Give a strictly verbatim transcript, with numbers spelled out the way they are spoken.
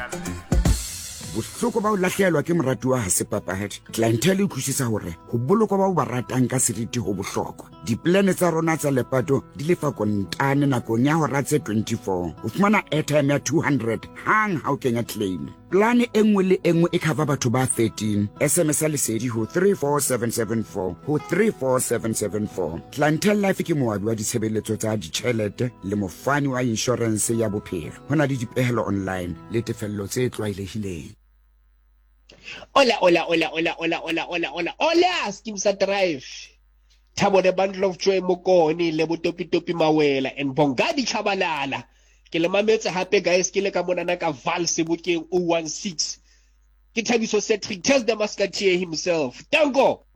bohloko ba o lahlehelwa ke moratuwa ha se papahadi. Clientele e utlwisisa hore ho bolokwa ba o ba ratang ka seriti ho bohlokwa. Diplane tsa rona tsa lepato di lefa kontane nakong ya hora tse twenty-four. O fumana airtime ya two hundred hang ha o kenya claim. Plane e nngwe le e nngwe e cover batho ba thirteen. S M S a lesedi ho three four seven seven four ho three four seven seven four. Clientele Life ke moabi wa ditshebeletso tsa ditjhelete le mofani wa insurance ya bophelo. Hona le dipehelo online le tefello tse tlwaelehileng. Hola, hola, hola, hola, hola, hola, hola, hola, hola, Skimsa Drive. Thabo the bundle of joy Mokoni, le botopi topi mawela, and Bongadi Chabalala. Ke le mametse hape guys, ke le ka mona na ka Val Sebokeng oh one six. Ke Thabiso Cedric tells the Musketeer himself. Tango!